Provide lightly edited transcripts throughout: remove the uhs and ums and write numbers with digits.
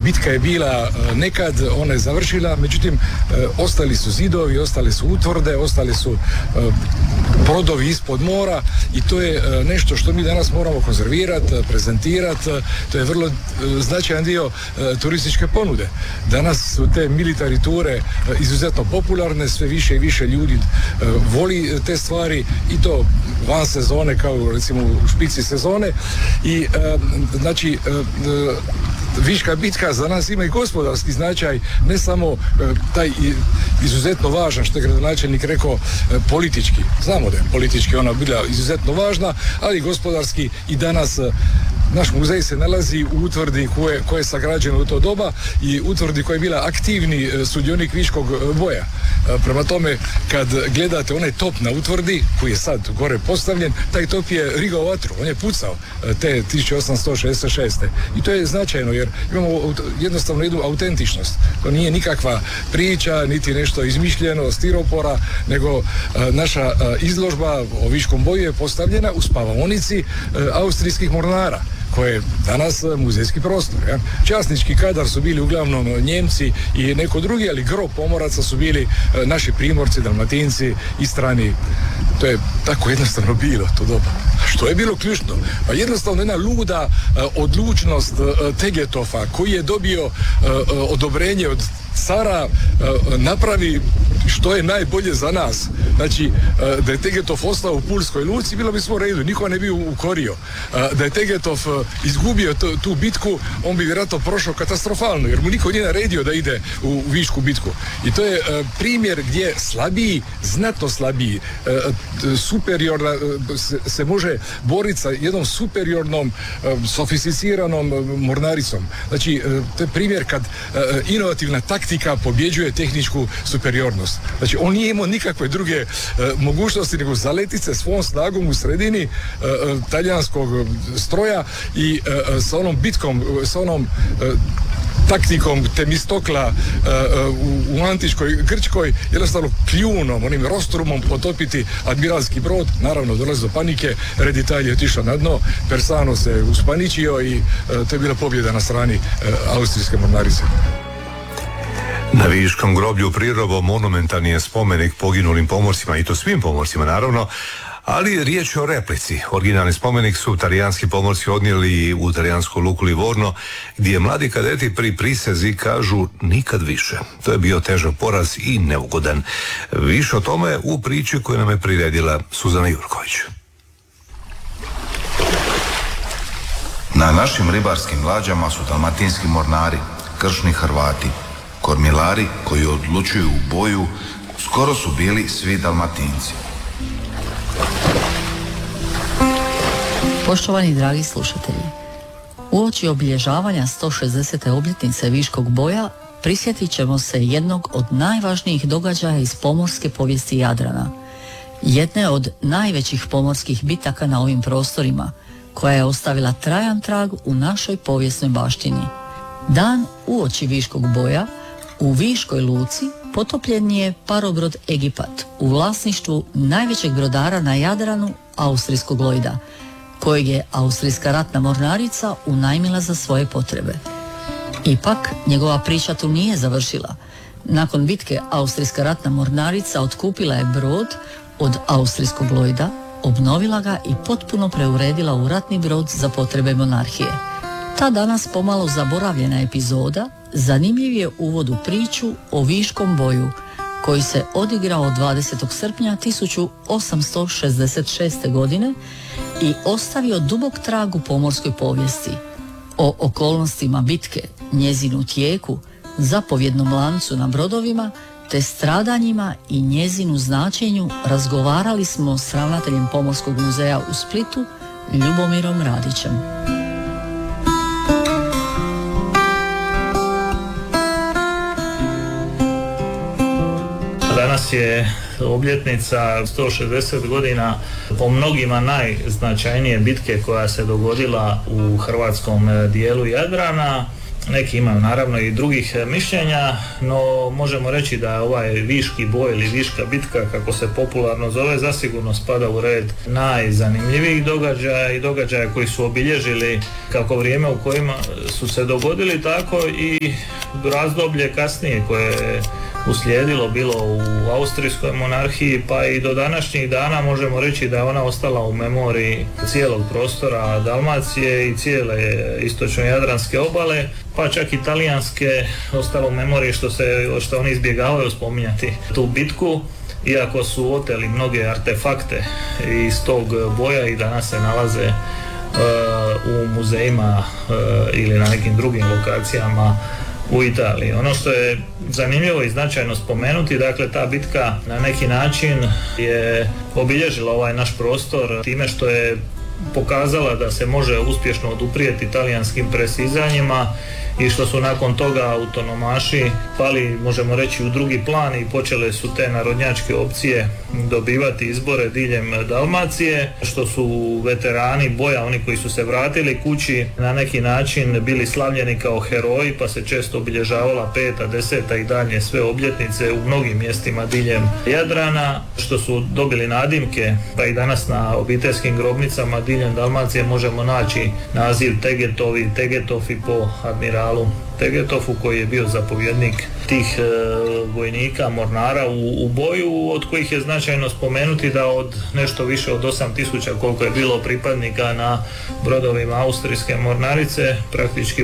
bitka je bila nekad, ona je završila, međutim ostali su zidovi, ostale su utvrde, ostali su brodovi ispod mora i to je nešto što mi danas moramo konzervirati, prezentirati. To je vrlo značajan dio turističke ponude. Danas su te militari ture izuzetno popularne, sve više i više ljudi voli te stvari i to van sezone kao recimo u špici sezone i znači Viška bitka za nas ima i gospodarski značaj, ne samo taj izuzetno važan, što je gradonačelnik rekao, politički. Znamo da je politički ona bila izuzetno važna, ali gospodarski i danas naš muzej se nalazi u utvrdi koje je sagrađeno u to doba i utvrdi koja je bila aktivni sudionik Viškog boja. Prema tome, kad gledate onaj top na utvrdi, koji je sad gore postavljen, taj top je rigao vatru, on je pucao te 1866. I to je značajno, jer imamo jednostavno jednu autentičnost. To nije nikakva priča, niti nešto izmišljeno, stiropora, nego naša izložba o Viškom boju je postavljena u spavaonici austrijskih mornara, koje je danas muzejski prostor. Ja? Časnički kadar su bili uglavnom Njemci i neko drugi, ali gro pomoraca su bili naši Primorci, Dalmatinci, Istrani. To je tako jednostavno bilo to doba. Što je bilo ključno? Pa jednostavno jedna luda odlučnost Tegetofa, koji je dobio odobrenje od cara, napravi što je najbolje za nas. Znači, da je Tegetov ostao u Pulskoj luci, bilo bi sve u redu, niko ne bi ukorio. Da je Tegetov izgubio tu bitku, on bi vjerojatno prošao katastrofalno, jer mu niko nije naredio da ide u Višku bitku. I to je primjer gdje slabiji, znatno slabiji, superiorna, se može boriti sa jednom superiornom, sofisticiranom mornaricom. Znači, to je primjer kad inovativna taktika pobjeđuje tehničku superiornost. Znači, on nije imao nikakve druge mogućnosti nego zaleti se svom snagom u sredini talijanskog stroja i sa onom bitkom, sa onom taktikom Temistokla u antičkoj Grčkoj, jednostavno kljunom, onim rostrumom potopiti admiralski brod. Naravno, dolazi do panike, Red Italije je otišao na dno, Persano se uspaničio i to je bila pobjeda na strani austrijske mornarice. Na Viškom groblju u Prirobo monumentalni je spomenik poginulim pomorcima, i to svim pomorcima naravno, ali riječ je o replici. Originalni spomenik su talijanski pomorci odnijeli u talijansku luku Livorno, gdje mladi kadeti pri prisezi kažu nikad više. To je bio težak poraz i neugodan. Više o tome u priči koju nam je priredila Suzana Jurković. Na našim ribarskim lađama su dalmatinski mornari, kršni Hrvati. Kormilari koji odlučuju u boju skoro su bili svi Dalmatinci. Poštovani dragi slušatelji, uoči obilježavanja 160. obljetnice Viškog boja prisjetit ćemo se jednog od najvažnijih događaja iz pomorske povijesti Jadrana, jedne od najvećih pomorskih bitaka na ovim prostorima, koja je ostavila trajan trag u našoj povijesnoj baštini. Dan uoči Viškog boja u Viškoj luci potopljen je parobrod Egipat u vlasništvu najvećeg brodara na Jadranu, austrijskog Lloyda, kojeg je austrijska ratna mornarica unajmila za svoje potrebe. Ipak, njegova priča tu nije završila. Nakon bitke austrijska ratna mornarica otkupila je brod od austrijskog Lloyda, obnovila ga i potpuno preuredila u ratni brod za potrebe monarhije. Ta danas pomalo zaboravljena epizoda zanimljiv je uvod u priču o Viškom boju, koji se odigrao 20. srpnja 1866. godine i ostavio dubok trag u pomorskoj povijesti. O okolnostima bitke, njezinu tijeku, zapovjednom lancu na brodovima, te stradanjima i njezinu značenju razgovarali smo s ravnateljem Pomorskog muzeja u Splitu, Ljubomirom Radićem. Danas je obljetnica 160 godina po mnogima najznačajnije bitke koja se dogodila u hrvatskom dijelu Jadrana. Neki imaju naravno i drugih mišljenja, no možemo reći da ovaj Viški boj ili Viška bitka, kako se popularno zove, zasigurno spada u red najzanimljivijih događaja i događaja koji su obilježili kako vrijeme u kojima su se dogodili, tako i razdoblje kasnije koje je uslijedilo bilo u Austrijskoj monarhiji, pa i do današnjih dana možemo reći da je ona ostala u memoriji cijelog prostora Dalmacije i cijele istočno-jadranske obale, pa čak i talijanske ostalo u memoriji što oni izbjegavaju spominjati tu bitku, iako su oteli mnoge artefakte iz tog boja i danas se nalaze u muzejima ili na nekim drugim lokacijama u Italiji. Ono što je zanimljivo i značajno spomenuti, dakle ta bitka na neki način je obilježila ovaj naš prostor time što je pokazala da se može uspješno oduprijeti talijanskim presizanjima i što su nakon toga autonomaši pali, možemo reći, u drugi plan i počele su te narodnjačke opcije dobivati izbore diljem Dalmacije, što su veterani boja, oni koji su se vratili kući, na neki način bili slavljeni kao heroji, pa se često obilježavala 5., 10. i dalje sve obljetnice u mnogim mjestima diljem Jadrana, što su dobili nadimke, pa i danas na obiteljskim grobnicama diljem Dalmacije možemo naći naziv Tegetovi, Tegetofi po admiralu Tegetofu, koji je bio zapovjednik tih vojnika, mornara u boju, od kojih je značajno spomenuti da od nešto više od 8.000 koliko je bilo pripadnika na brodovima austrijske mornarice, praktički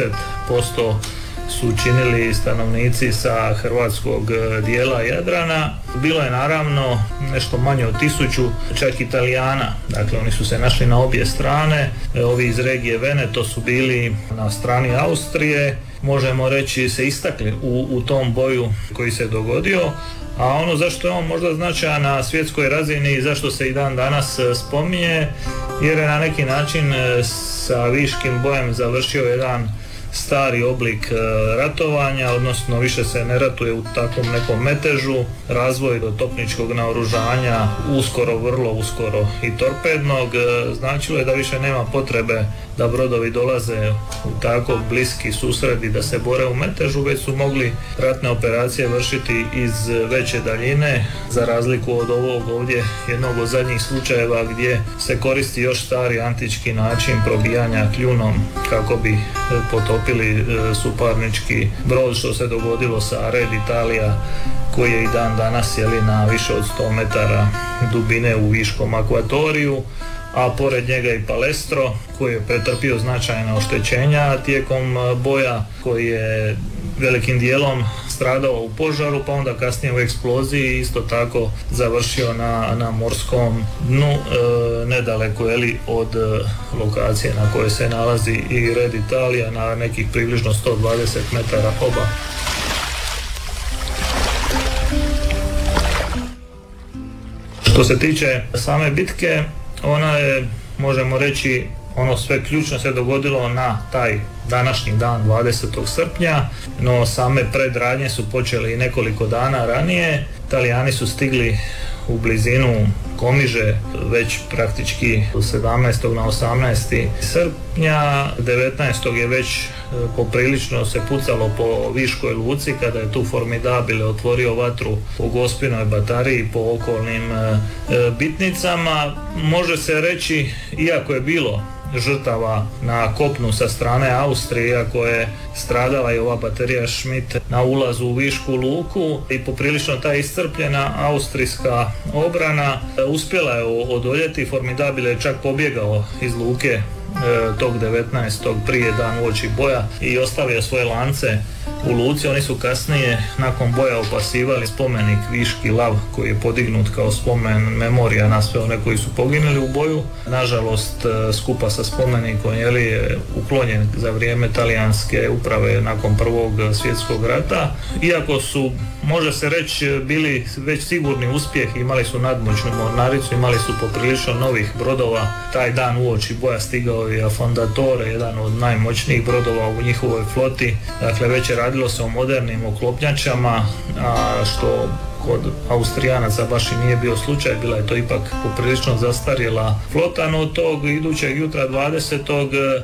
50% su činili stanovnici sa hrvatskog dijela Jadrana. Bilo je naravno nešto manje od 1000 čak Italijana, dakle oni su se našli na obje strane. Ovi iz regije Veneto su bili na strani Austrije, možemo reći se istakli u tom boju koji se dogodio. A ono zašto je on možda značajan na svjetskoj razini i zašto se i dan danas spominje, jer je na neki način sa Viškim bojem završio jedan stari oblik ratovanja, odnosno više se ne ratuje u takvom nekom metežu, razvoj do topničkog naoružanja, uskoro, vrlo uskoro i torpednog, značilo je da više nema potrebe da brodovi dolaze u tako bliski susredi da se bore u metežu, već su mogli ratne operacije vršiti iz veće daljine, za razliku od ovog ovdje jednog od zadnjih slučajeva gdje se koristi još stari antički način probijanja kljunom kako bi potopili suparnički brod, što se dogodilo sa Red Italia, koji je i dan danas na više od 100 metara dubine u Viškom akvatoriju, a pored njega i Palestro, koji je pretrpio značajna oštećenja tijekom boja, koji je velikim dijelom stradao u požaru, pa onda kasnije u eksploziji isto tako završio na morskom dnu, nedaleko od lokacije na kojoj se nalazi i Red Italia, na nekih približno 120 metara oba. Što se tiče same bitke, ona je, možemo reći, ono sve ključno se dogodilo na taj današnji dan 20. srpnja, no same predradnje su počele i nekoliko dana ranije. Italijani su stigli u blizinu Komiže već praktički 17. na 18. srpnja, 19. je već poprilično se pucalo po Viškoj luci kada je tu Formidabile otvorio vatru po Gospinoj batariji, po okolnim bitnicama. Može se reći, iako je bilo žrtava na kopnu sa strane Austrije, iako je stradala i ova baterija Schmidt na ulazu u Višku luku, i poprilično ta iscrpljena austrijska obrana uspjela je odoljeti. Formidabile je čak pobjegao iz luke tog 19. prije dan uoči boja i ostavio svoje lance u luci. Oni su kasnije nakon boja opasivali spomenik Viški lav, koji je podignut kao spomen memorija na sve one koji su poginuli u boju. Nažalost, skupa sa spomenikom je uklonjen za vrijeme talijanske uprave nakon Prvog svjetskog rata. Iako su, može se reći, bili već sigurni uspjeh, imali su nadmoćnu mornaricu, imali su poprilično novih brodova. Taj dan uoči boja stigao je Affondatore, jedan od najmoćnijih brodova u njihovoj floti. Dakle, već je radilo se o modernim oklopnjačama, a što kod Austrijanaca baš i nije bio slučaj, bila je to ipak poprilično zastarjela flota, no tog idućeg jutra 20.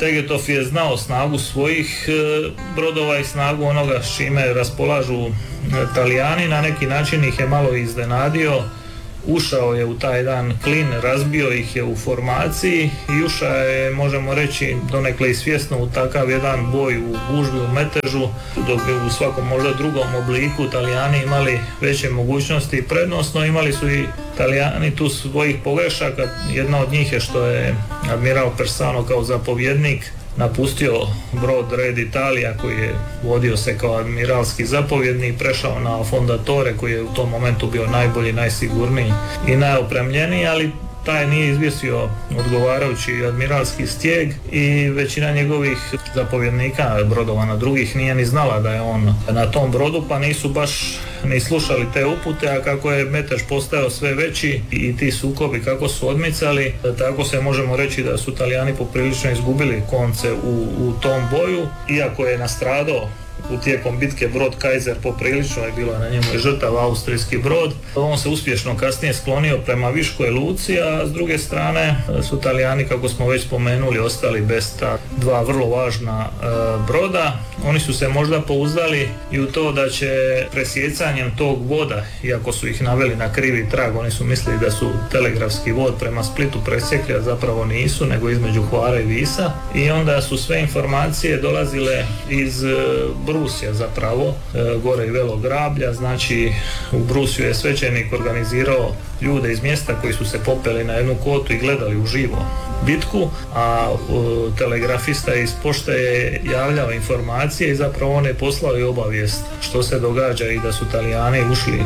Tegetov je znao snagu svojih brodova i snagu onoga s čime raspolažu Talijani, na neki način ih je malo iznenadio, ušao je u taj jedan klin, razbio ih je u formaciji i ušao je, možemo reći, donekle i svjesno u takav jedan boj u gužbi, u metežu, dok bi u svakom možda drugom obliku Talijani imali veće mogućnosti i prednostno. Imali su i Talijani tu svojih pogrešaka, jedna od njih je što je admiral Persano kao zapovjednik napustio brod Red Italia koji je vodio se kao admiralski zapovjednik, prešao na Fondatore koji je u tom momentu bio najbolji, najsigurniji i najopremljeniji, ali taj nije izvjesio odgovarajući admiralski stijeg i većina njegovih zapovjednika brodova na drugih nije ni znala da je on na tom brodu, pa nisu baš ni slušali te upute, a kako je metež postajao sve veći i ti sukobi kako su odmicali, tako se možemo reći da su Talijani poprilično izgubili konce u tom boju, iako je nastradao u tijekom bitke brod Kaiser, poprilično je bilo na njemu i žrtav austrijski brod. On se uspješno kasnije sklonio prema Viškoj luci, a s druge strane su Talijani, kako smo već spomenuli, ostali bez ta dva vrlo važna broda. Oni su se možda pouzdali i u to da će presjecanjem tog voda, iako su ih naveli na krivi trag, oni su mislili da su telegrafski vod prema Splitu presjekli, a zapravo nisu, nego između Hvara i Visa, i onda su sve informacije dolazile iz Brusija zapravo, gore i Velograblja. Znači u Brusiju je svećenik organizirao ljude iz mjesta koji su se popeli na jednu kotu i gledali uživo bitku, a telegrafista iz pošte je javljao informacije i zapravo on je poslao i obavijest što se događa i da su Talijani ušli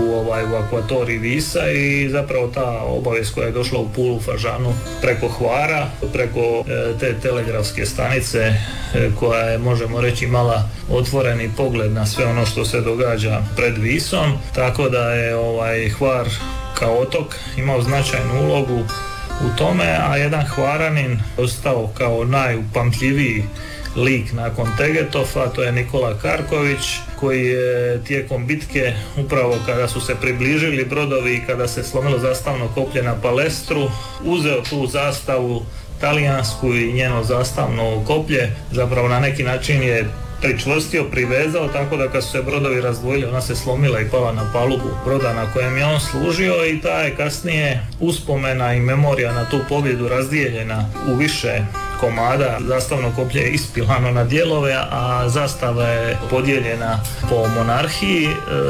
u akvatorij Visa, i zapravo ta obavijest koja je došla u Pulu, Fažanu preko Hvara, preko te telegrafske stanice koja je, možemo reći, imala otvoreni pogled na sve ono što se događa pred Visom, tako da je Hvar kao otok imao značajnu ulogu u tome, a jedan Hvaranin ostao kao najupamtljiviji lik nakon Tegetova, to je Nikola Karković, koji je tijekom bitke, upravo kada su se približili brodovi i kada se slomilo zastavno koplje na Palestru, uzeo tu zastavu talijansku i njeno zastavno koplje, zapravo na neki način je pričvrstio, privezao, tako da kad su se brodovi razdvojili, ona se slomila i pala na palubu broda na kojem je on služio, i ta je kasnije uspomena i memorija na tu pobjedu razdijeljena u više komada. Zastavno koplje je ispilano na dijelove, a zastava je podijeljena po monarhiji.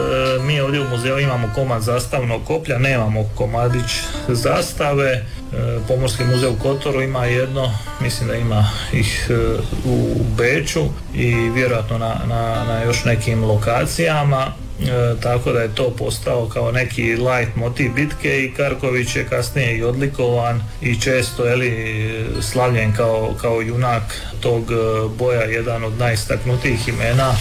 Mi ovdje u muzeju imamo komad zastavnog koplja, nemamo komadić zastave. Pomorski muzej u Kotoru ima jedno, mislim da ima ih u Beču i vjerojatno na još nekim lokacijama. Tako da je to postao kao neki light motiv bitke, i Karković je kasnije i odlikovan i često slavljen kao junak tog boja, jedan od najistaknutijih imena.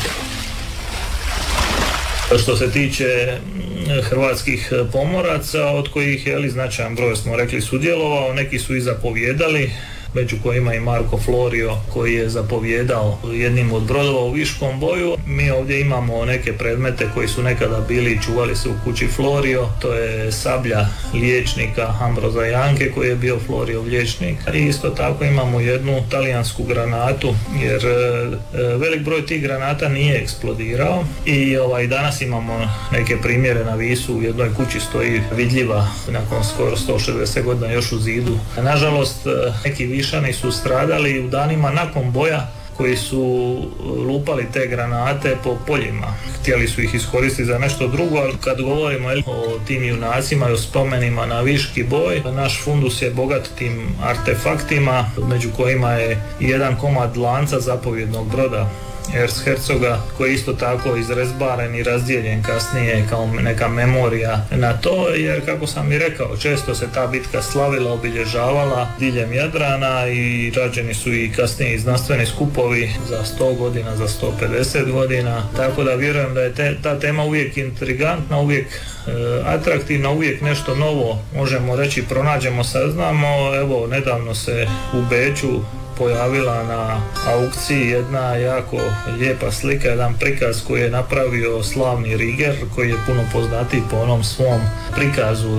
Što se tiče hrvatskih pomoraca, od kojih je značajan broj, smo rekli, sudjelovao, neki su i zapovjedali, među kojima i Marko Florio koji je zapovjedao jednim od brodova u Viškom boju. Mi ovdje imamo neke predmete koji su nekada bili i čuvali se u kući Florio, to je sablja liječnika Ambroza Janke koji je bio Floriov liječnik, i isto tako imamo jednu talijansku granatu, jer velik broj tih granata nije eksplodirao, i danas imamo neke primjere na Visu, u jednoj kući stoji vidljiva nakon skoro 160 godina još u zidu. Nažalost, neki Višani su stradali u danima nakon boja, koji su lupali te granate po poljima. Htjeli su ih iskoristiti za nešto drugo, ali kad govorimo o tim junacima i o spomenima na Viški boj, naš fundus je bogat tim artefaktima, među kojima je jedan komad lanca zapovjednog broda Erzherzoga, koji je isto tako izrezbaren i razdijeljen kasnije kao neka memorija na to, jer kako sam i rekao, često se ta bitka slavila, obilježavala diljem Jadrana i rađeni su i kasnije znanstveni skupovi za 100 godina, za 150 godina, tako da vjerujem da je ta tema uvijek intrigantna, uvijek atraktivna, uvijek nešto novo, možemo reći, pronađemo, saznamo. Evo, nedavno se u Beču pojavila na aukciji jedna jako lijepa slika, jedan prikaz koji je napravio slavni Riger, koji je puno poznatiji po onom svom prikazu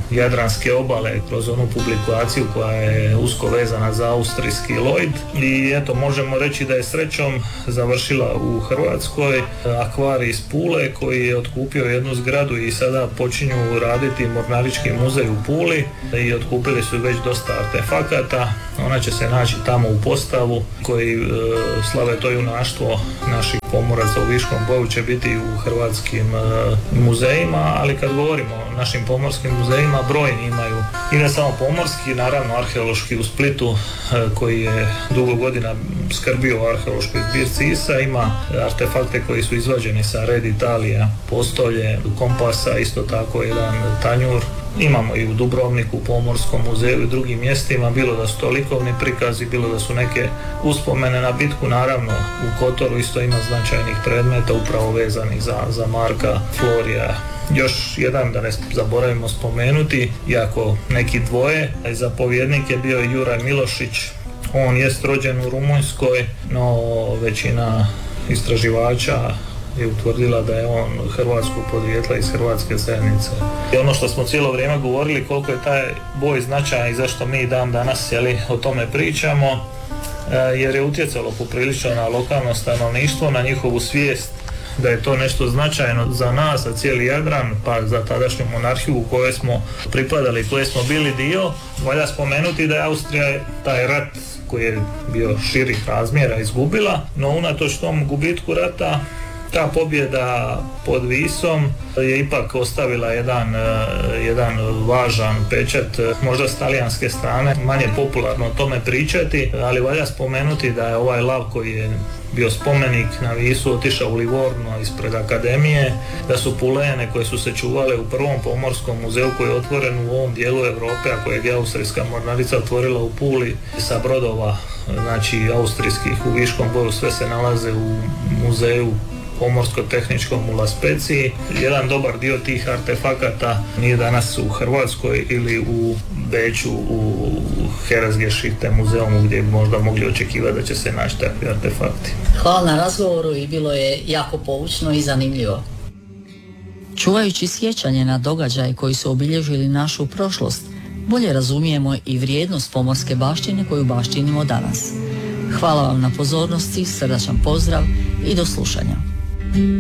jadranske obale kroz onu publikaciju koja je usko vezana za austrijski Lloyd i eto možemo reći da je srećom završila u Hrvatskoj. Akvarij iz Pule koji je otkupio jednu zgradu i sada počinju raditi Mornarički muzej u Puli i otkupili su već dosta artefakata. Ona će se naći tamo u postavu koji slave to junaštvo naših pomoraca u Viškom boju će biti u hrvatskim muzejima, ali kad govorimo o našim pomorskim muzejima, brojni imaju i ne samo pomorski, naravno arheološki u Splitu koji je dugo godina skrbio o arheološkoj zbirci ISA, ima artefakte koji su izvađeni sa Red Italija, postolje, kompasa, isto tako jedan tanjur. Imamo i u Dubrovniku, u Pomorskom muzeju i drugim mjestima, bilo da su to likovni prikazi, bilo da su neke uspomene na bitku, naravno u Kotoru isto ima značajnih predmeta upravo vezanih za Marka Florija. Još jedan, da ne zaboravimo spomenuti, iako neki dvoje, zapovjednik je bio Juraj Milošić, on jest rođen u Rumunjskoj, no većina istraživača je utvrdila da je on hrvatskog podrijetla iz hrvatske zajednice. I ono što smo cijelo vrijeme govorili koliko je taj boj značajan i zašto mi dan danas o tome pričamo, jer je utjecalo poprilično na lokalno stanovništvo, na njihovu svijest da je to nešto značajno za nas, za cijeli Jadran, pa za tadašnju monarhiju u kojoj smo pripadali, koje smo bili dio. Valja spomenuti da je Austrija taj rat koji je bio širih razmjera izgubila, no unatoč tom gubitku rata ta pobjeda pod Visom je ipak ostavila jedan važan pečat, možda s talijanske strane, manje popularno o tome pričati, ali valja spomenuti da je ovaj lav koji je bio spomenik na Visu otišao u Livorno ispred akademije, da su pulene koje su se čuvale u prvom pomorskom muzeju koji je otvoren u ovom dijelu Europe, a kojeg je austrijska mornarica otvorila u Puli sa brodova, znači austrijskih u Viškom boju, sve se nalaze u muzeju pomorsko-tehničkom u La Speziji. Jedan dobar dio tih artefakata nije danas u Hrvatskoj ili u Beču u Herzgeschichte muzeum gdje bi možda mogli očekivati da će se naći takvi artefakti. Hvala na razgovoru i bilo je jako poučno i zanimljivo. Čuvajući sjećanje na događaje koji su obilježili našu prošlost, bolje razumijemo i vrijednost pomorske baštine koju baštinimo danas. Hvala vam na pozornosti, srdačan pozdrav i do slušanja.